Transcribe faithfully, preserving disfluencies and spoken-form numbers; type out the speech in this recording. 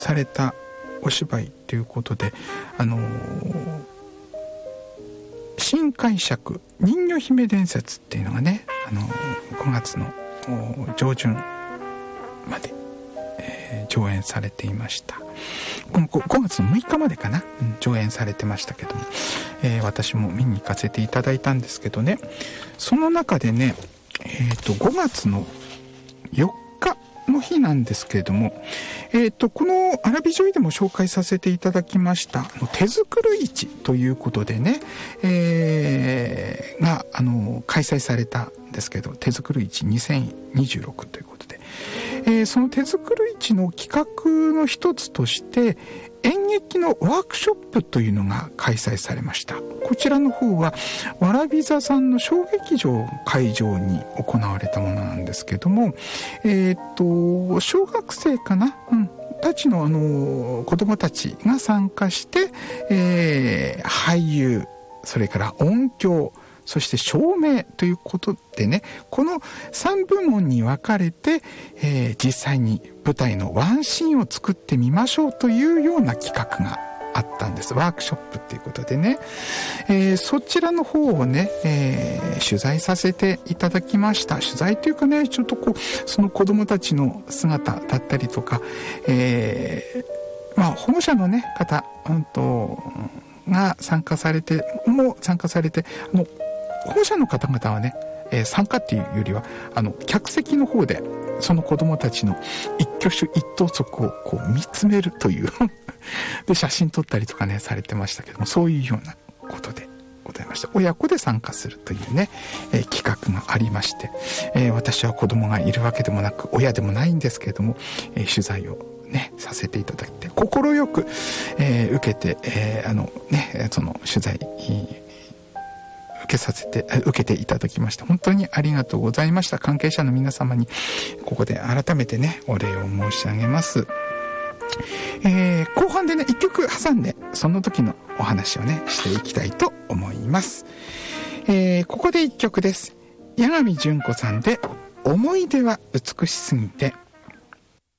されたお芝居ということで、あのー、新解釈人魚姫伝説っていうのがね、あのー、ごがつの上旬まで、えー、上演されていました。ごがつのむいかまでかな、うん、上演されてましたけども、えー、私も見に行かせていただいたんですけどね、その中でね、えーと、ごがつのよっかの日なんですけれども、えーと、このアラビジョイでも紹介させていただきました手作る市ということでね、えー、があの開催されたんですけど、手作る市にせんにじゅうろくということで、えー、その手作る市の企画の一つとして演劇のワークショップというのが開催されました。こちらの方はわらび座さんの小劇場会場に行われたものなんですけども、えっと小学生かな、うんたちのあの子供たちが参加して、えー、俳優、それから音響、そして照明ということでね、このさんぶもんに分かれて、えー、実際に舞台のワンシーンを作ってみましょうというような企画があったんです。ワークショップっていうことでね、えー、そちらの方をね、えー、取材させていただきました。取材というかね、ちょっとこうその子供たちの姿だったりとか、えー、まあ保護者のね方、うんとが参加されても参加されて、あの保護者の方々はね、えー、参加っていうよりはあの客席の方でその子供たちの一挙手一投足をこう見つめるというで写真撮ったりとかねされてましたけども、そういうようなことでございました。親子で参加するというね、えー、企画がありまして、えー、私は子供がいるわけでもなく親でもないんですけれども、えー、取材をねさせていただいて快く、えー、受けて、えー、あのねその取材受けさせて受けていただきました。本当にありがとうございました。関係者の皆様にここで改めてねお礼を申し上げます。えー、後半でね一曲挟んでその時のお話をねしていきたいと思います。えー、ここで一曲です。八神純子さんで思い出は美しすぎて。